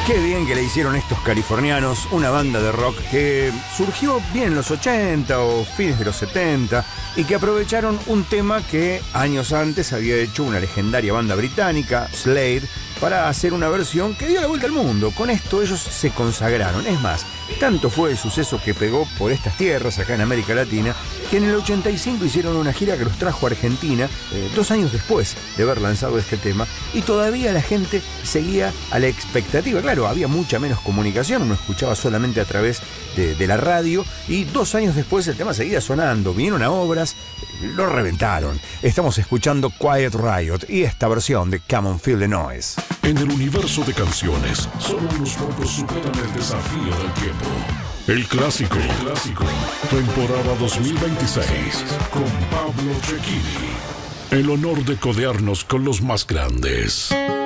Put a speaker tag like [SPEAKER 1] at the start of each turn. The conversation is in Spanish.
[SPEAKER 1] Qué bien que le hicieron estos californianos, una banda de rock que surgió bien en los 80 o fines de los 70 y que aprovecharon un tema que años antes había hecho una legendaria banda británica, Slade, para hacer una versión que dio la vuelta al mundo. Con esto ellos se consagraron. Es más, tanto fue el suceso que pegó por estas tierras, acá en América Latina, que en el 85 hicieron una gira que los trajo a Argentina, 2 años después de haber lanzado este tema, y todavía la gente seguía a la expectativa. Claro, había mucha menos comunicación, uno escuchaba solamente a través de la radio, y 2 años después el tema seguía sonando, vinieron a obras, lo reventaron. Estamos escuchando Quiet Riot y esta versión de Come On Feel the Noise.
[SPEAKER 2] En el universo de canciones, solo unos pocos superan el desafío del tiempo. El clásico, temporada 2026, con Pablo Cecchini. El honor de codearnos con los más grandes.